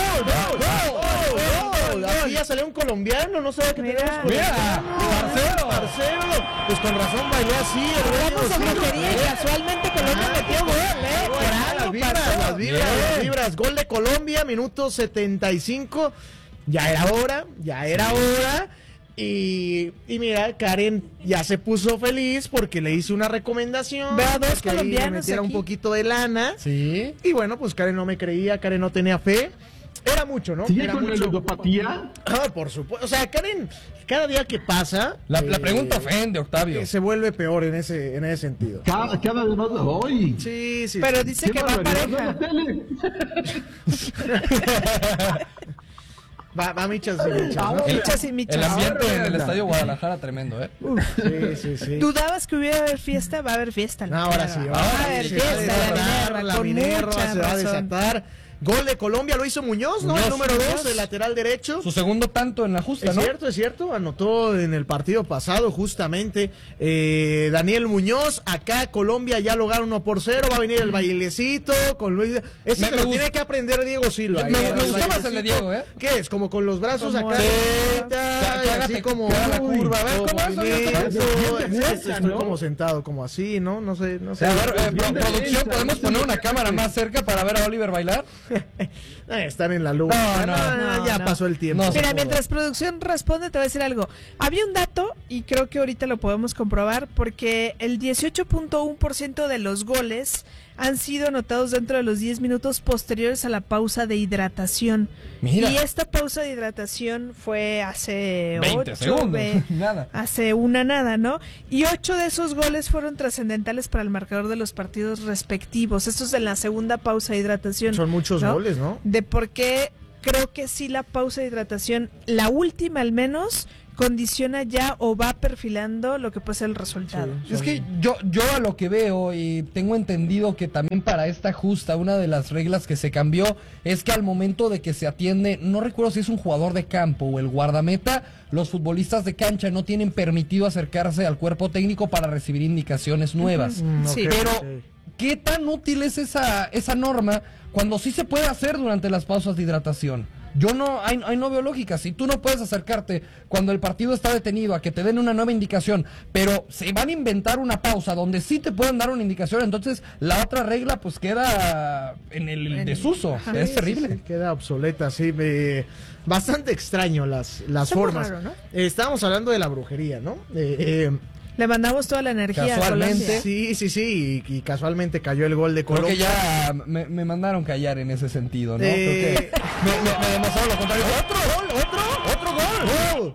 Aquí ya salió un colombiano, no sé qué tenemos. Mira, Marcelo. Pues con razón bailé así. Vamos a brujería y casualmente Colombia metió gol, Las vibras. Gol de Colombia, minuto 75. Ya era hora. Y mira, Karen ya se puso feliz porque le hice una recomendación. Ve a dos colombianos que metiera un poquito de lana. Sí. Y bueno, pues Karen no me creía, Karen no tenía fe. Era mucho, ¿no? ¿Sigue Era con la mucho. ludopatía? Por supuesto. O sea, Karen, cada día que pasa... La pregunta ofende, Octavio. Se vuelve peor en ese sentido. Cada vez más hoy. Sí. Pero dice que va a pareja. Va Michas y Michas. El ambiente en el Estadio Guadalajara tremendo, ¿eh? Sí. ¿Dudabas que hubiera haber fiesta? Va a haber fiesta. No, ahora sí. Va a haber fiesta. La Minerva se va a desatar. Gol de Colombia lo hizo Muñoz, ¿no? El número 2, el lateral derecho. Su segundo tanto en la justa, ¿no? Es cierto. Anotó en el partido pasado justamente Daniel Muñoz. Acá Colombia ya lograron 1-0. Va a venir el bailecito con Luis. Ese se lo tiene que aprender Diego Silva. Me gustó más el de Diego, ¿eh? ¿Qué es? Como con los brazos acá. Así como la curva. A ver, ¿cómo estoy como sentado, como así, ¿no? No sé. A ver, producción, ¿podemos poner una cámara más cerca para ver a Oliver bailar? Están en la luz. Ya pasó el tiempo. Mira, mientras producción responde, te voy a decir algo. Había un dato, y creo que ahorita lo podemos comprobar, porque el 18.1% de los goles han sido anotados dentro de los 10 minutos posteriores a la pausa de hidratación. Mira. Y esta pausa de hidratación fue hace 20 segundos. Nada. Hace nada, ¿no? Y 8 de esos goles fueron trascendentales para el marcador de los partidos respectivos. Esto es en la segunda pausa de hidratación. Son muchos goles, ¿no? De por qué creo que sí la pausa de hidratación, la última al menos, condiciona ya o va perfilando lo que puede ser el resultado. Sí, es que yo a lo que veo y tengo entendido que también para esta justa una de las reglas que se cambió es que al momento de que se atiende, no recuerdo si es un jugador de campo o el guardameta, los futbolistas de cancha no tienen permitido acercarse al cuerpo técnico para recibir indicaciones nuevas. Sí. Pero ¿qué tan útil es esa norma cuando sí se puede hacer durante las pausas de hidratación? Yo no veo lógica. Si tú no puedes acercarte cuando el partido está detenido a que te den una nueva indicación, pero se van a inventar una pausa donde sí te pueden dar una indicación, entonces la otra regla pues queda en el desuso. Es terrible. Sí, queda obsoleta, sí. Bastante extraño las formas. Raro, ¿no? Estábamos hablando de la brujería, ¿no? Le mandamos toda la energía casualmente, a Colombia. Sí, y casualmente cayó el gol de Colombia. Creo que ya me mandaron callar en ese sentido, ¿no? Creo que me demostraron lo contrario. ¡Otro gol!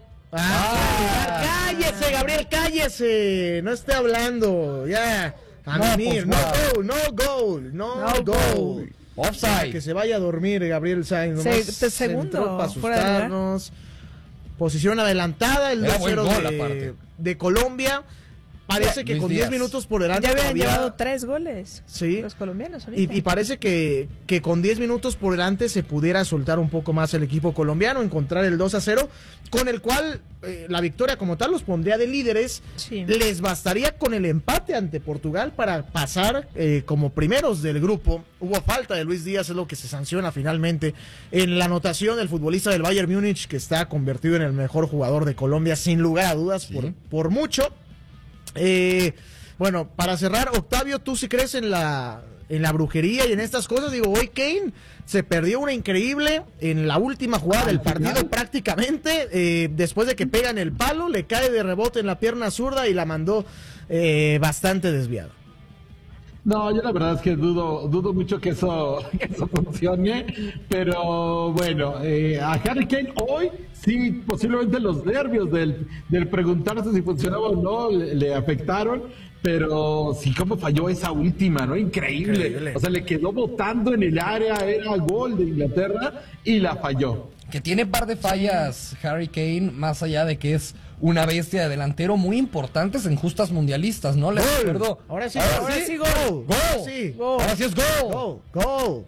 ¡Cállese, Gabriel, cállese! No esté hablando, ya. A dormir, no gol. Offside. Que se vaya a dormir Gabriel Sainz. Segundo, para asustarnos. Posición adelantada, el 2-0 de Colombia. Parece que con 10 minutos por delante ya habían llevado 3 goles. Sí. Los colombianos ahorita. Y parece que con 10 minutos por delante se pudiera soltar un poco más el equipo colombiano, encontrar el 2-0, con el cual la victoria como tal los pondría de líderes. Sí. Les bastaría con el empate ante Portugal para pasar como primeros del grupo. Hubo falta de Luis Díaz, es lo que se sanciona finalmente en la anotación del futbolista del Bayern Múnich, que está convertido en el mejor jugador de Colombia, sin lugar a dudas, por mucho. Bueno, para cerrar, Octavio, ¿tú sí crees en la brujería y en estas cosas? Digo, hoy Kane se perdió una increíble en la última jugada del partido prácticamente, después de que pega en el palo, le cae de rebote en la pierna zurda y la mandó bastante desviado. No, yo la verdad es que dudo mucho que eso funcione, pero bueno, a Harry Kane hoy sí, posiblemente los nervios del preguntarse si funcionaba o no le afectaron, pero sí, cómo falló esa última, ¿no? Increíble. O sea, le quedó botando en el área, era gol de Inglaterra y la falló. Que tiene par de fallas Harry Kane, más allá de que es una bestia de delantero muy importantes en justas mundialistas, ¿no? Les recuerdo. Ahora sí, gol. Sí. Ahora sí es gol. Gol.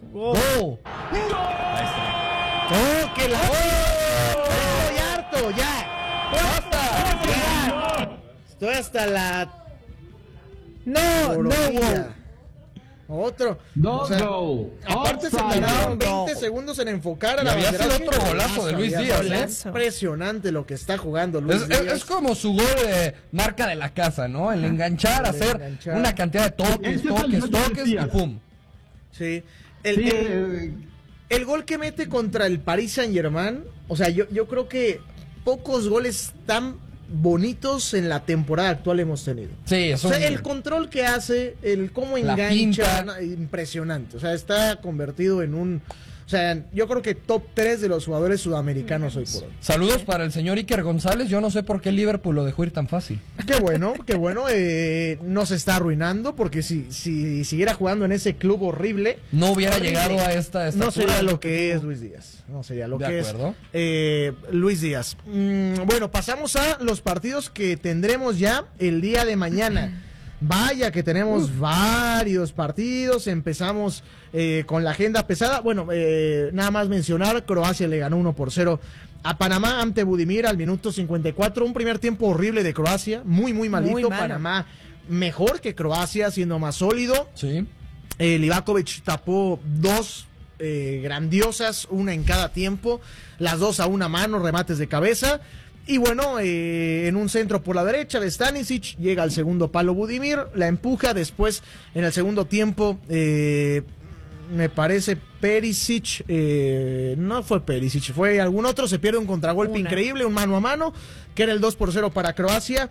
¡Oh, que la Estoy harto, ya. ¡Basta! Estoy hasta la... No. Otro. Aparte se tardaron 20 segundos en enfocar a la bandera. Había sido otro golazo de Luis Díaz. Impresionante lo que está jugando Luis Díaz. Es como su gol de marca de la casa, ¿no? El enganchar, hacer una cantidad de toques y pum. Sí. El gol que mete contra el Paris Saint-Germain, o sea, yo creo que pocos goles tan bonitos en la temporada actual hemos tenido. Sí, o sea, el control que hace, el cómo engancha, impresionante. O sea, está convertido en un... O sea, yo creo que top 3 de los jugadores sudamericanos hoy por hoy. Saludos para el señor Iker González. Yo no sé por qué el Liverpool lo dejó ir tan fácil. Qué bueno. No se está arruinando, porque si siguiera jugando en ese club horrible... No hubiera llegado a esta no sería lo que es Luis Díaz. No sería lo que es Luis Díaz. Bueno, pasamos a los partidos que tendremos ya el día de mañana. Vaya que tenemos varios partidos. Empezamos con la agenda pesada. Bueno, nada más mencionar, Croacia le ganó 1-0 a Panamá ante Budimir al minuto 54. Un primer tiempo horrible de Croacia, muy malito. Muy Panamá mejor que Croacia, siendo más sólido. Sí. Livakovic tapó 2 grandiosas, una en cada tiempo, las 2 a una mano, remates de cabeza. Y bueno, en un centro por la derecha de Stanisic, llega al segundo palo Budimir, la empuja. Después, en el segundo tiempo, me parece Perisic, no fue Perisic, fue algún otro, se pierde un contragolpe increíble, un mano a mano, que era el 2-0 para Croacia.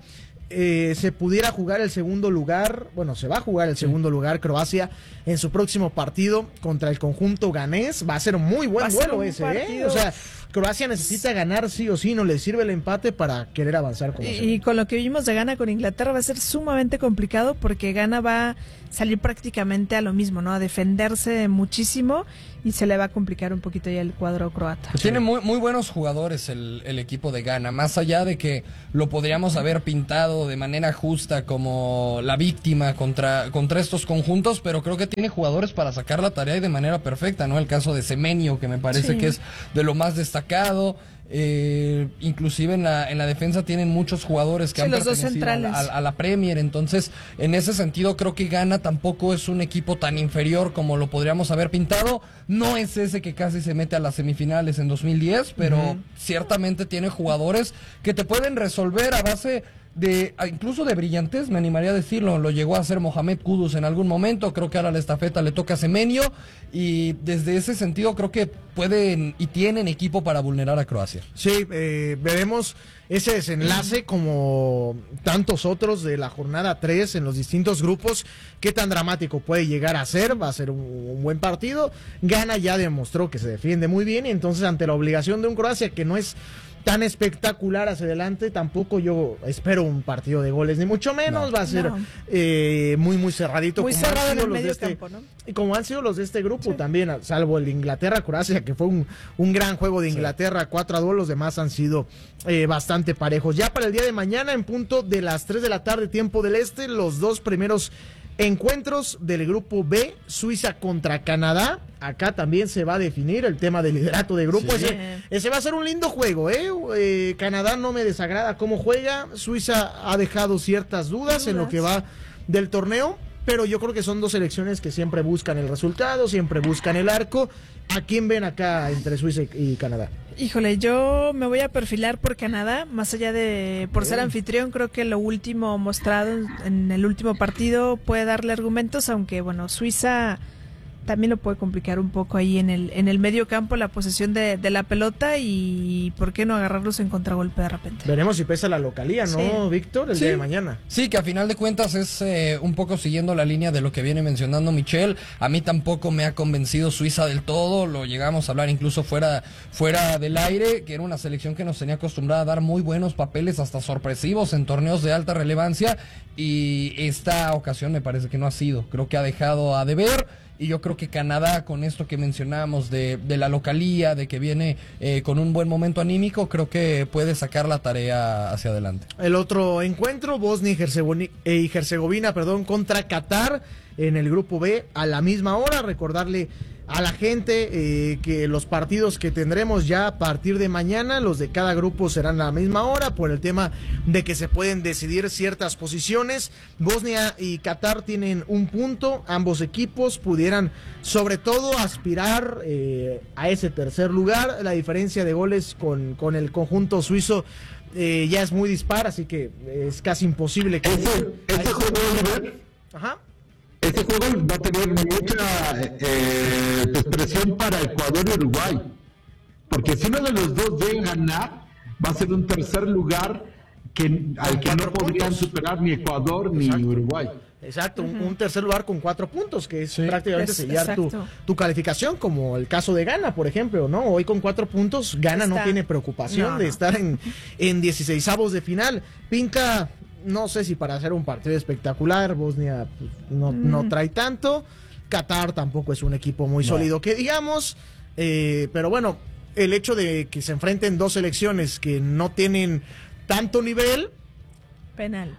se pudiera jugar el segundo lugar, bueno, se va a jugar el segundo lugar Croacia en su próximo partido contra el conjunto ganés. Va a ser un muy buen duelo ese, ¿eh? O sea, Croacia necesita ganar sí o sí, no le sirve el empate para querer avanzar como sea. Y con lo que vimos de Ghana con Inglaterra va a ser sumamente complicado porque Ghana va a salir prácticamente a lo mismo, ¿no? A defenderse muchísimo y se le va a complicar un poquito ya el cuadro croata. Tiene muy buenos jugadores el equipo de Ghana, más allá de que lo podríamos haber pintado de manera justa como la víctima contra estos conjuntos, pero creo que tiene jugadores para sacar la tarea y de manera perfecta, ¿no? El caso de Semenyo, que me parece que es de lo más destacado. Inclusive en la defensa tienen muchos jugadores que han pertenecido a la Premier, entonces en ese sentido creo que Ghana tampoco es un equipo tan inferior como lo podríamos haber pintado. No es ese que casi se mete a las semifinales en 2010, pero ciertamente tiene jugadores que te pueden resolver a base incluso de brillantez, me animaría a decirlo. Lo llegó a hacer Mohamed Kudus en algún momento, creo que ahora la estafeta le toca a Semenyo, y desde ese sentido creo que pueden y tienen equipo para vulnerar a Croacia. Sí, veremos ese desenlace como tantos otros de la jornada 3 en los distintos grupos, qué tan dramático puede llegar a ser. Va a ser un buen partido. Ghana ya demostró que se defiende muy bien, y entonces ante la obligación de un Croacia que no es tan espectacular hacia adelante, tampoco yo espero un partido de goles, ni mucho menos. Va a ser muy cerradito. Muy cerrado en el medio campo, ¿no? Y como han sido los de este grupo también, salvo el de Inglaterra-Croacia, que fue un gran juego de Inglaterra, 4-2, los demás han sido bastante parejos. Ya para el día de mañana, en punto de las 3 de la tarde, tiempo del este, los dos primeros encuentros del grupo B, Suiza contra Canadá. Acá también se va a definir el tema del liderato de grupo. Sí. Ese va a ser un lindo juego, Canadá no me desagrada cómo juega. Suiza ha dejado ciertas dudas en lo que va del torneo, pero yo creo que son dos selecciones que siempre buscan el resultado, siempre buscan el arco. ¿A quién ven acá entre Suiza y Canadá? Híjole, yo me voy a perfilar por Canadá, más allá de por ser anfitrión. Creo que lo último mostrado en el último partido puede darle argumentos, aunque bueno, Suiza también lo puede complicar un poco ahí en el medio campo, la posesión de la pelota, y por qué no agarrarlos en contragolpe de repente. Veremos si pesa la localía, ¿no, Víctor? El día de mañana. Sí, que a final de cuentas es un poco siguiendo la línea de lo que viene mencionando Michel. A mí tampoco me ha convencido Suiza del todo, lo llegamos a hablar incluso fuera del aire, que era una selección que nos tenía acostumbrada a dar muy buenos papeles, hasta sorpresivos en torneos de alta relevancia, y esta ocasión me parece que no ha sido, creo que ha dejado a deber. Y yo creo que Canadá, con esto que mencionamos de la localía, de que viene con un buen momento anímico, creo que puede sacar la tarea hacia adelante. El otro encuentro, Bosnia y Herzegovina, contra Qatar en el grupo B a la misma hora. Recordarle a la gente que los partidos que tendremos ya a partir de mañana, los de cada grupo serán a la misma hora, por el tema de que se pueden decidir ciertas posiciones. Bosnia y Qatar tienen un punto, ambos equipos pudieran sobre todo aspirar a ese tercer lugar. La diferencia de goles con el conjunto suizo ya es muy dispar, así que es casi imposible que... Este juego, Ajá. Este juego va a tener mucha presión para Ecuador y Uruguay, porque si uno de los dos llega a ganar, va a ser un tercer lugar al que no podrían superar ni Ecuador ni Uruguay. Exacto, un tercer lugar con 4 puntos, que es prácticamente sellar tu calificación, como el caso de Ghana, por ejemplo, ¿no? Hoy con 4 puntos, Ghana no tiene preocupación de estar en 16avos de final. Pinta... No sé si para hacer un partido espectacular. Bosnia pues, no trae tanto. Qatar tampoco es un equipo muy sólido que digamos. Pero bueno, el hecho de que se enfrenten dos selecciones que no tienen tanto nivel. Penal.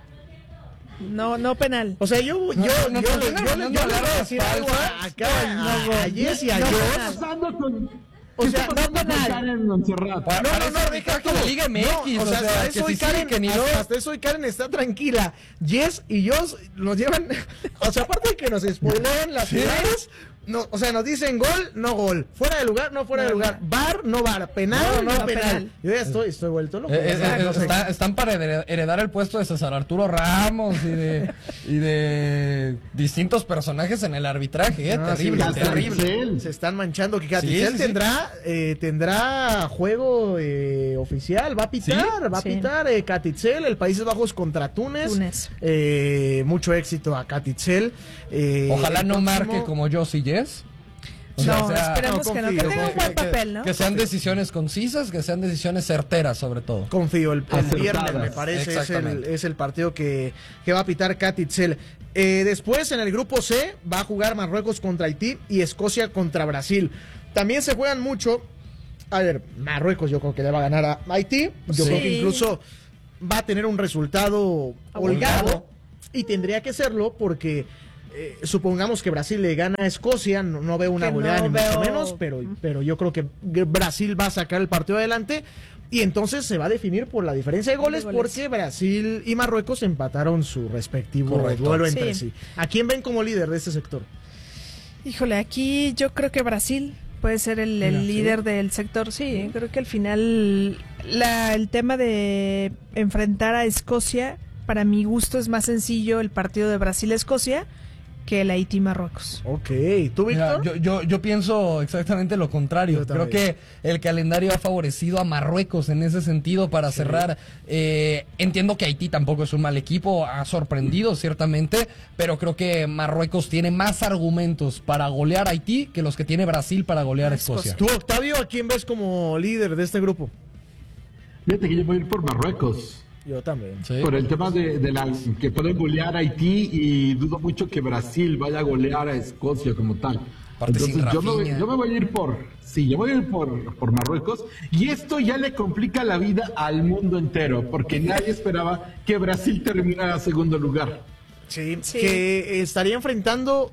No penal. O sea, yo le voy a decir algo acá a Jess y a Josh. O sea, no Karen Montserrat. No, deja que la Liga MX. O sea, hasta eso y Karen está tranquila. Jess y yo nos llevan. O sea, aparte de que nos spoilean las finales, No, o sea, nos dicen gol, no gol. Fuera de lugar, no fuera de lugar. VAR, no VAR. Penal, no penal. Yo ya estoy vuelto loco. Están para heredar el puesto de César Arturo Ramos y de distintos personajes en el arbitraje. Terrible, terrible. Se están manchando. Que Caticel tendrá juego oficial. Va a pitar Caticel, el Países Bajos contra Túnez. Mucho éxito a Caticel. Ojalá no marque como Josie Yes. Esperemos que tenga un buen papel, ¿no? Que sean decisiones concisas, que sean decisiones certeras, sobre todo. Confío, el viernes me parece es el partido que va a pitar Caticel. Después, en el grupo C, va a jugar Marruecos contra Haití y Escocia contra Brasil. También se juegan mucho. A ver, Marruecos yo creo que le va a ganar a Haití. Yo creo que incluso va a tener un resultado holgado. Y tendría que serlo porque... supongamos que Brasil le gana a Escocia, no veo una goleada ni mucho menos, pero yo creo que Brasil va a sacar el partido adelante y entonces se va a definir por la diferencia de goles porque Brasil y Marruecos empataron su respectivo duelo entre sí. ¿A quién ven como líder de este sector? Híjole, aquí yo creo que Brasil puede ser el líder del sector, sí, creo que al final el tema de enfrentar a Escocia, para mi gusto es más sencillo el partido de Brasil-Escocia que el Haití-Marruecos. Ok, ¿tú, Víctor? Yo pienso exactamente lo contrario. Creo que el calendario ha favorecido a Marruecos en ese sentido para cerrar. Entiendo que Haití tampoco es un mal equipo, ha sorprendido ciertamente, pero creo que Marruecos tiene más argumentos para golear a Haití que los que tiene Brasil para golear a Escocia. ¿Tú, Octavio, a quién ves como líder de este grupo? Fíjate que yo voy a ir por Marruecos. Yo también. ¿Sí? Por el tema de que pueden golear a Haití y dudo mucho que Brasil vaya a golear a Escocia como tal. Entonces yo me voy a ir por Marruecos y esto ya le complica la vida al mundo entero porque nadie esperaba que Brasil terminara segundo lugar. Sí, que estaría enfrentando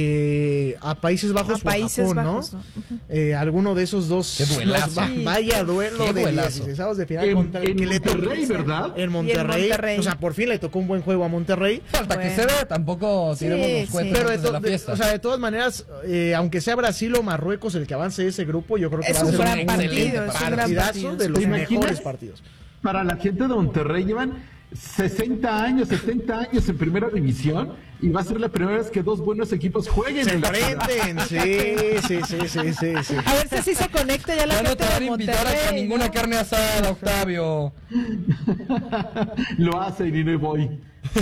a Países Bajos o a Japón, ¿no? Alguno de esos dos. Vaya duelo de 16avos de final contra el Monterrey, ¿verdad? En Monterrey. O sea, por fin le tocó un buen juego a Monterrey. Falta que se vea, tampoco tiremos los cuentos de la fiesta. De todas maneras, aunque sea Brasil o Marruecos el que avance de ese grupo, yo creo que va a ser un partidazo de los mejores partidos. Para la gente de Monterrey llevan 60 años, 70 años en primera división y va a ser la primera vez que dos buenos equipos jueguen. Se enfrenten, sí. A ver si así se conecta ya la gente no te van a invitar a ninguna carne asada, Octavio. Lo hacen y no voy.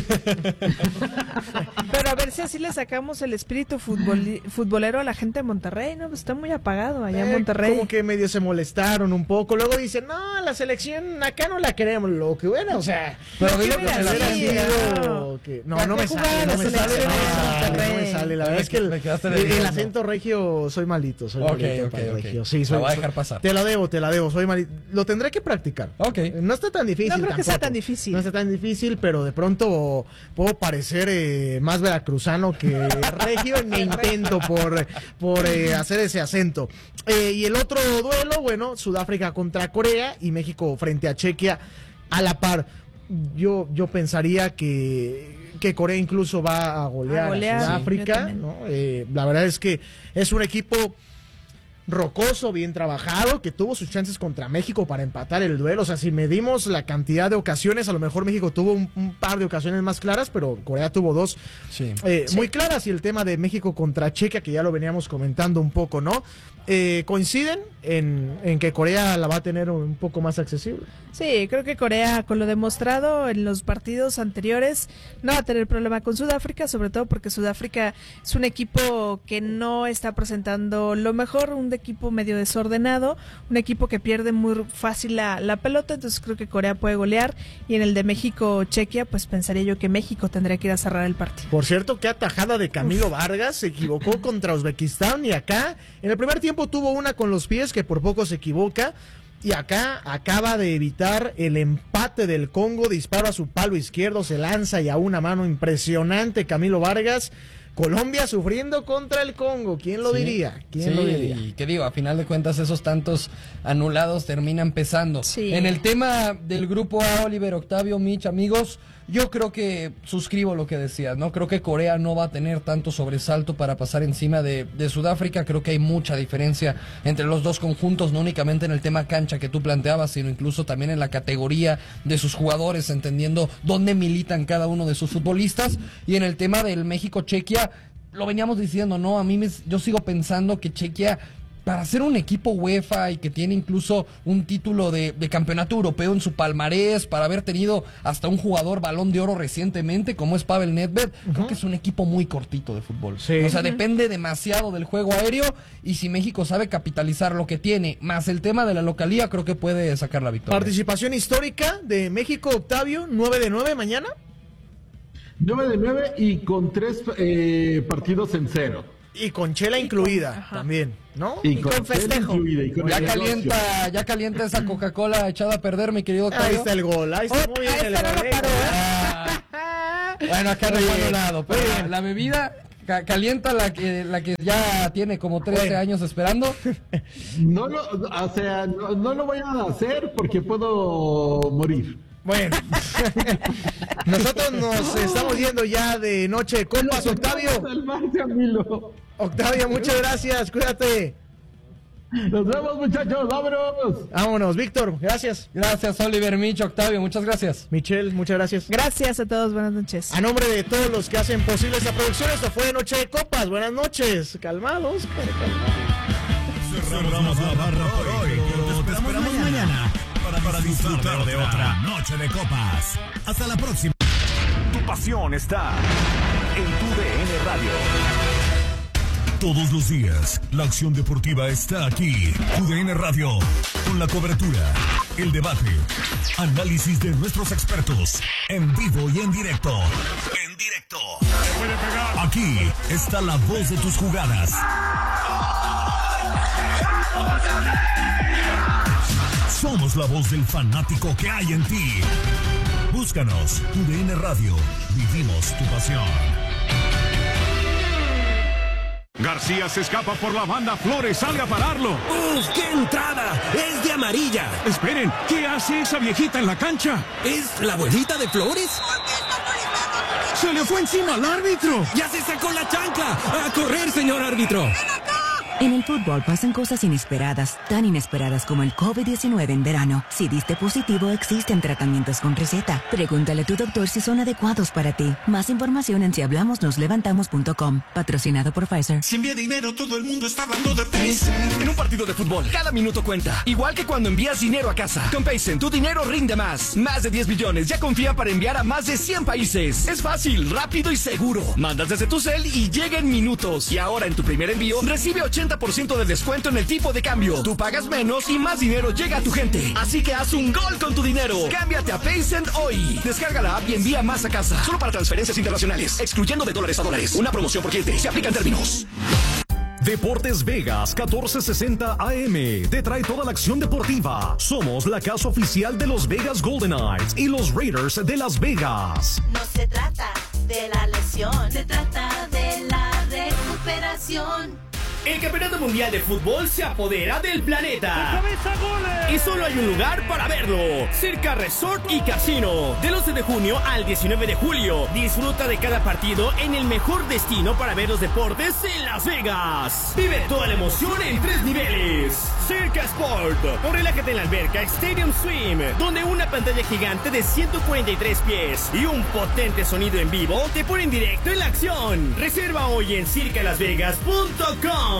Pero a ver si así le sacamos el espíritu futbolero a la gente de Monterrey, ¿no? Pues está muy apagado allá en Monterrey. Como que medio se molestaron un poco. Luego dicen, no, la selección acá no la queremos. Lo que bueno, o sea. Pero dilo que no me sale. La verdad es que el acento regio soy malito. Regio. Sí, lo voy a dejar pasar. Te la debo, soy malito. Lo tendré que practicar. No está tan difícil. No creo que sea tan difícil. No está tan difícil, pero de pronto puedo parecer más veracruzano que regio en mi intento por hacer ese acento. Y el otro duelo, bueno, Sudáfrica contra Corea y México frente a Chequia a la par. Yo pensaría que Corea incluso va a golear a Sudáfrica, ¿no? La verdad es que es un equipo rocoso, bien trabajado, que tuvo sus chances contra México para empatar el duelo. O sea, si medimos la cantidad de ocasiones, a lo mejor México tuvo un par de ocasiones más claras, pero Corea tuvo dos muy claras. Y el tema de México contra Chequia, que ya lo veníamos comentando un poco, ¿no? Coinciden en que Corea la va a tener un poco más accesible. Sí, creo que Corea, con lo demostrado en los partidos anteriores, no va a tener problema con Sudáfrica, sobre todo porque Sudáfrica es un equipo que no está presentando lo mejor, un equipo medio desordenado, un equipo que pierde muy fácil la pelota, entonces creo que Corea puede golear. Y en el de México-Chequia, pues pensaría yo que México tendría que ir a cerrar el partido. Por cierto, qué atajada de Camilo Vargas, se equivocó contra Uzbekistán y acá, en el primer tiempo tuvo una con los pies que por poco se equivoca. Y acá acaba de evitar el empate del Congo, disparo a su palo izquierdo, se lanza y a una mano impresionante Camilo Vargas. Colombia sufriendo contra el Congo, ¿quién lo diría? ¿Quién lo diría? Y qué digo, a final de cuentas esos tantos anulados terminan pesando. En el tema del grupo A, Oliver, Octavio, Mitch, amigos, Yo creo que suscribo lo que decías, ¿no? Creo que Corea no va a tener tanto sobresalto para pasar encima de Sudáfrica. Creo que hay mucha diferencia entre los dos conjuntos, no únicamente en el tema cancha que tú planteabas, sino incluso también en la categoría de sus jugadores, entendiendo dónde militan cada uno de sus futbolistas. Y en el tema del México-Chequia, lo veníamos diciendo, ¿no? Yo sigo pensando que Chequia, para ser un equipo UEFA y que tiene incluso un título de campeonato europeo en su palmarés, para haber tenido hasta un jugador Balón de Oro recientemente, como es Pavel Nedved, creo que es un equipo muy cortito de fútbol. Sí. O sea, depende demasiado del juego aéreo, y si México sabe capitalizar lo que tiene, más el tema de la localía, creo que puede sacar la victoria. Participación histórica de México, Octavio, 9 de 9 mañana. 9 de 9 y con 3 partidos en 0. Y con chela incluida también, ¿no? Y con festejo. Ya calienta esa Coca-Cola echada a perder, mi querido Octavio. Ahí está el gol, ahí está muy bien el gol. Bueno, acá no hay lado, pero la bebida calienta la que ya tiene como 13 años esperando. No lo voy a hacer porque puedo morir. Bueno, nosotros nos estamos yendo ya de Noche de Copas, Octavio. Octavio, muchas gracias, cuídate. Nos vemos, muchachos, vámonos. Vámonos, Víctor, gracias. Gracias, Oliver, Micho, Octavio, muchas gracias. Michelle, muchas gracias. Gracias a todos, buenas noches. A nombre de todos los que hacen posible esta producción, esto fue Noche de Copas. Buenas noches, calmados. Cerramos la barra por hoy, pero te esperamos mañana para disfrutar de otra Noche de Copas. Hasta la próxima. Tu pasión está en tu DN Radio. Todos los días, la acción deportiva está aquí. Tu DN Radio, con la cobertura, el debate, análisis de nuestros expertos, en vivo y en directo. En directo. Aquí está la voz de tus jugadas. Somos la voz del fanático que hay en ti. Búscanos, Tu DN Radio. Vivimos tu pasión. García se escapa por la banda, Flores sale a pararlo. ¡Uf, qué entrada! ¡Es de amarilla! Esperen, ¿qué hace esa viejita en la cancha? ¿Es la abuelita de Flores? ¡Se le fue encima al árbitro! ¡Ya se sacó la chancla! ¡A correr, señor árbitro! En el fútbol pasan cosas inesperadas, tan inesperadas como el COVID-19 en verano. Si diste positivo, existen tratamientos con receta. Pregúntale a tu doctor si son adecuados para ti. Más información en sihablamosnoslevantamos.com. Patrocinado por Pfizer. Si envía dinero, todo el mundo está hablando de Paycen. En un partido de fútbol, cada minuto cuenta. Igual que cuando envías dinero a casa. Con Paycen, tu dinero rinde más. Más de 10 billones ya confía para enviar a más de 100 países. Es fácil, rápido y seguro. Mandas desde tu cel y llega en minutos. Y ahora en tu primer envío, recibe 80% de descuento en el tipo de cambio. Tú pagas menos y más dinero llega a tu gente. Así que haz un gol con tu dinero. Cámbiate a Paycen hoy. Descarga la app y envía más a casa. Solo para transferencias internacionales, excluyendo de dólares a dólares. Una promoción por cliente. Se aplican términos. Deportes Vegas 1460 AM te trae toda la acción deportiva. Somos la casa oficial de los Vegas Golden Knights y los Raiders de Las Vegas. No se trata de la lesión, se trata de la recuperación. El Campeonato Mundial de Fútbol se apodera del planeta. Y solo hay un lugar para verlo. Circa Resort y Casino. Del 11 de junio al 19 de julio. Disfruta de cada partido en el mejor destino para ver los deportes en Las Vegas. Vive toda la emoción en 3 niveles. Circa Sport. O relájate en la alberca Stadium Swim, donde una pantalla gigante de 143 pies y un potente sonido en vivo te ponen directo en la acción. Reserva hoy en circalasvegas.com.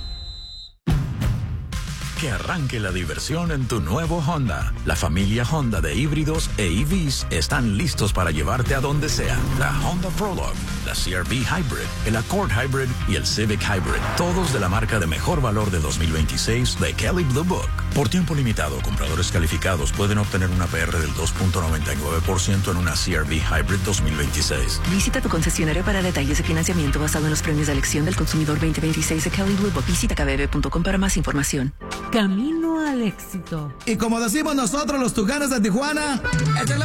Que arranque la diversión en tu nuevo Honda. La familia Honda de híbridos e EVs están listos para llevarte a donde sea. La Honda Prologue, la CR-V Hybrid, el Accord Hybrid y el Civic Hybrid. Todos de la marca de mejor valor de 2026 de Kelley Blue Book. Por tiempo limitado, compradores calificados pueden obtener una PR del 2.99% en una CR-V Hybrid 2026. Visita tu concesionario para detalles de financiamiento basado en los premios de elección del consumidor 2026 de Kelley Blue Book. Visita kbb.com para más información. Camino al éxito. Y como decimos nosotros los tucanes de Tijuana, échale